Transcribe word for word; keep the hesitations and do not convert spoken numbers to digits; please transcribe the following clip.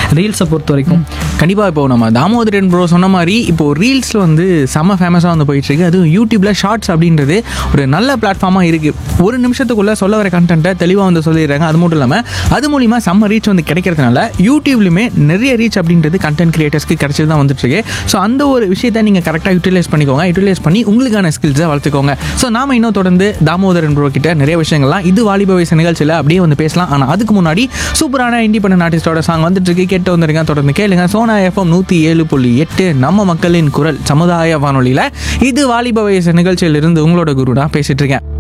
ரீல்ஸை பொறுத்த வரைக்கும். கண்டிப்பாக இப்போ நம்ம தாமோதரன் ப்ரோ சொன்ன மாதிரி இப்போ ரீல்ஸில் வந்து செம்ம ஃபேமஸாக வந்து போயிட்டுருக்கு. அதுவும் யூடியூப்பில் ஷார்ட்ஸ் அப்படின்றது ஒரு நல்ல பிளாட்ஃபார்மாக இருக்குது. ஒரு நிமிஷத்துக்குள்ளே சொல்ல வர கண்டென்ட்டை தெளிவாக வந்து சொல்லிடுறாங்க. அது மட்டும் இல்லாமல் அது மூலிமா செம்ம ரீச் வந்து கிடைக்கிறதுனால யூடியூப்லையுமே நிறைய ரீச் அப்படின்றது கண்டென்ட் கிரியேட்டர்ஸ்க்கு கிடைச்சது தான் வந்துட்டுருக்கு. ஸோ அந்த ஒரு விஷயத்தை நீங்கள் கரெக்டாக யூட்டிலைஸ் பண்ணிக்கோங்க. யூட்டிலைஸ் பண்ணி உங்களுக்கான ஸ்கில்ஸை வளர்த்துக்கோங்க. ஸோ நாம இன்னும் தொடர்ந்து தாமோதரன் ப்ரோ கிட்ட நிறைய விஷயங்கள்லாம் இது வாலிப வயசு நிகழ்ச்சியில் அப்படியே வந்து பேசலாம். ஆனால் அதுக்கு முன்னாடி சூப்பரான இண்டிபெண்டன்ட் ஆர்டிஸ்டோட சாங் வந்துட்டு இருக்கு. கேட்டு வந்துருங்க. தொடர்ந்து கேளுங்க. சோனா எஃப்எம் நூற்றி ஏழு புள்ளி எட்டு நம்ம மக்களின் குரல் சமுதாய வானொலியில் இது வாலிப வயசு நிகழ்ச்சியில் இருந்து உங்களோட குரு நான் பேசிட்டு இருக்கேன்.